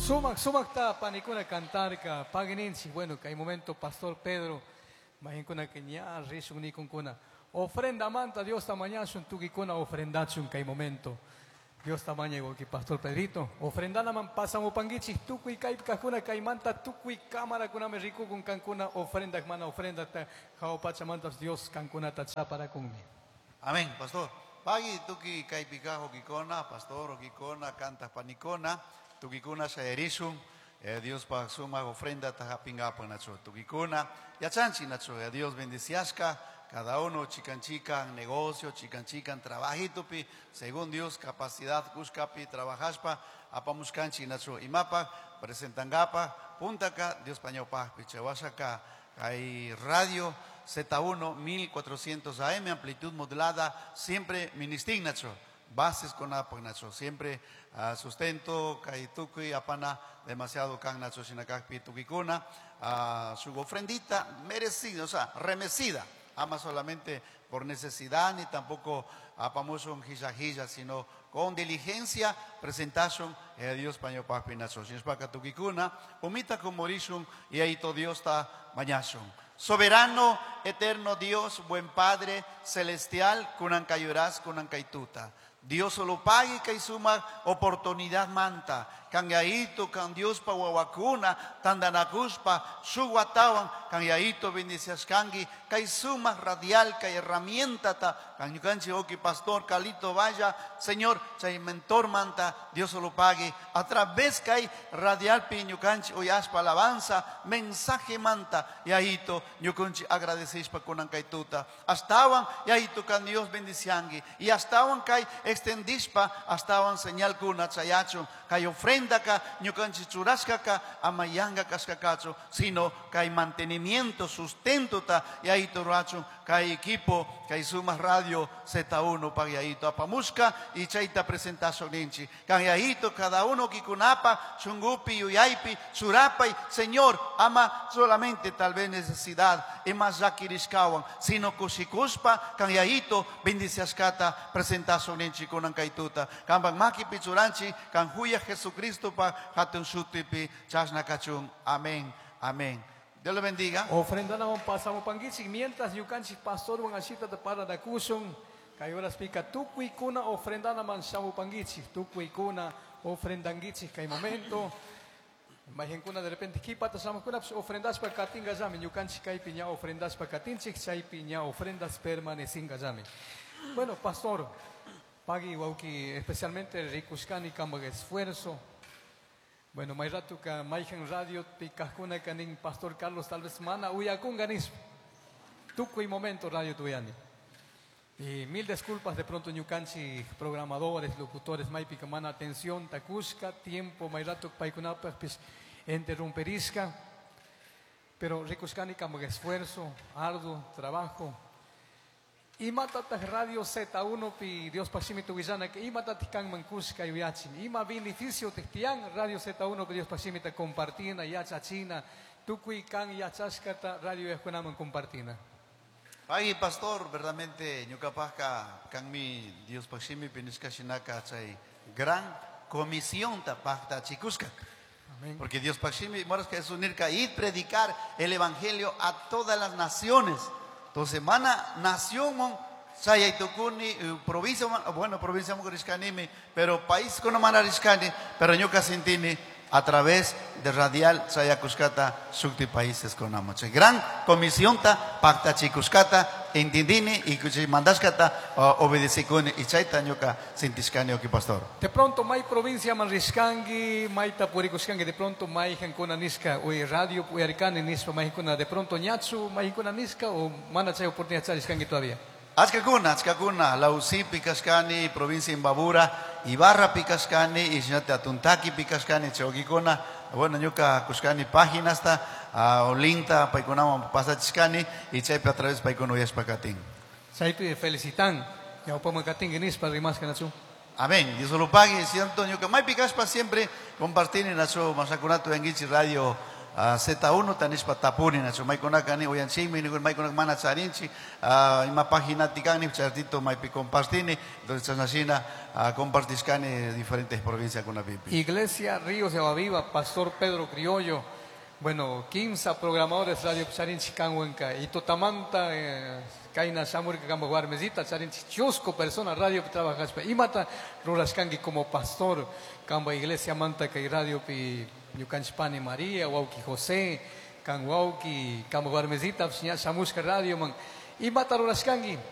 Sumak ta panicuna cantar ka paginensi bueno que hay momento Pastor Pedro mahinkuna kenya risuni kunkuna ofrenda manta Dios ta mañana sun tukikuna ofrendachun que hay momento Dios ta mañana que Pastor Pedrito ofrendana man pasamo pangichi tukui kai kakuna kai manta tukui cámara kuna me rico kun kankuna ofrenda mana ofrenda ta kao pachamanta Dios kankuna ta para kunmi. Amén, pastor. Pagi tuki kai pika hokikona, pastor hokikona, canta panicona. Tukikuna sa erisun, Dios pa suma ofrenda tahapingapa nacho. Tukikuna, ya chanchi nacho, Dios bendiciasca, cada uno chican negocio, chican trabajito pi, según Dios capacidad kuskapi trabajaspa, apamuscanchi nacho, imapa, presentangapa, puntaka, Dios pañopa, pichewasaka, hay radio Z1 1400 AM, amplitud modulada, siempre ministing nacho. Bases con apagnacho, siempre sustento, kaituki, apana, demasiado kagnacho, sinakakpi, tukikuna, su ofrendita merecida, o sea, remecida, ama solamente por necesidad, ni tampoco apamos un hija, sino con diligencia, presentación, Dios paño papinacho, sin espaka tukikuna, omita como morishun, y ahí todo Dios está mañashun. Soberano, eterno Dios, buen Padre, celestial, kunankayuras, kunankaituta. Dios solo pague que suma oportunidad manta. Kanyaito kan Dios pa wawakuna tandanakuspa suwatawan kanyaito bendiciones kangi kay suma radial kay herramienta ta kanyukanchi oki pastor Calito vaya Señor chay mentor manta Dios solo pague a través kay radial piñukanchi oyaspa alabanza mensaje manta yaito nyukanchi agradecis pa kunan kay tuta astawan yaito kan Dios bendiciangi y astawan kay extendispa astawan señal kuna chayacho kay ofrenda ka ñukanchi churasca ka amayanga kaskakacho sino kay mantenimiento sustento ta yaito racho kay equipo kay sumas radio Z1 pa yaito apamuska y chaita presentación ninchi kay yaito cada uno kikunapa chungupi yuyaipi surapay Señor ama solamente tal vez necesidad emas yakiriskawan sino kushikuspa kay yaito bendiciaskata presentación ninchi kunan kaituta kambang maki pichuranchi kan huya Jesucristo pa hatun sutipi chasna kachun amén amén. Dios le bendiga. Ofrenda na pasamo pangichi mientras yukanchi pastor wan ashita ta para da kusun kayoras pika tukui kuna ofrenda na man samo pangichi tukui kuna ofrendangichi kay momento imagen kuna de repente kipa ta samo kuna ofrendas pa katinga jami yukanchi kay piña ofrendas pa katinchi chay piña ofrendas permanecinga jami. Bueno, pastor pagi wauki especialmente Ricuskani kambag esfuerzo. Bueno, may rato ka mayhan radio pikakuna kaning Pastor Carlos tal vez mana uyakun ganis. Tukuy momento radio tuyani. Y mil disculpas de pronto ñukanchi programadores, locutores may pikamana atención takuska tiempo may rato paikunapa pues interrumperisca. Pero Ricuskani kambag esfuerzo, arduo trabajo. Ima tatah radio Z1 pi Dios pasimi tuwizana que ima tatikang mankuska yuyachin. Ima beneficio tiang radio Z1 pi Dios pasimi ta compartina yachachina. Tukui kang yachaskata radio eskunaman compartina. Ay, pastor, verdaderamente ñukapajka kanmi Dios pasimi piniskashinaka chay gran comisión tapajta chikuska. Amén. Porque Dios pasimi moras que es unirka y predicar el evangelio a todas las naciones. Entonces, mana nación saya itukuni provincia bueno provincia moriscanimi pero país con mana riscani pero ñuka sintini a través de radial saya kuskata sukti países con amoche gran comisión ta pacta chikuskata entendini y que mandaskata obedecikuni y chaita ñuka sintiskani oki pastor. De pronto may provincia man riskangi may tapurikuskangi de pronto may hankuna niska o radio puercani nispa may kuna de pronto ñatsu may kuna niska o mana chay oportunidad chay riskangi todavía. Azkakuna, la Usipi Cascani, provincia Imbabura, Ibarra Picaskani, y Sinate Atuntaki Picaskani, Cheogikona, bueno, Yuka Cuscani, página hasta Olinta, Paikonama Pasachkani, y Chepe a través Paikono Yaspacatín. Chaypi felicitan, ya opamo kating genis para rimas kanachu. Amén, Dios lo pague, cierto, Yuka, Mai Picaspa siempre compartir en Nacho Masakunato Engichi Radio Z1 tanis patapuni na so may kunakani oyan simi ni may kunak mana charinchi ima página tikani chartito may picompastini entonces nasina compartiscani diferentes provincias con la pipi. Iglesia Ríos de Aviva, Pastor Pedro Criollo. Bueno, 15 programadores Radio Charinchi Canhuenca y Totamanta Kaina Samurka Cambo Guarmesita Charinchi Chusco persona Radio trabajas y mata Rurascangi como pastor Camba Iglesia Manta que Radio Pi Yucanchpani María Wauki José Canwauki Cambo Guarmesita Samuska Radio man y mata Rurascangi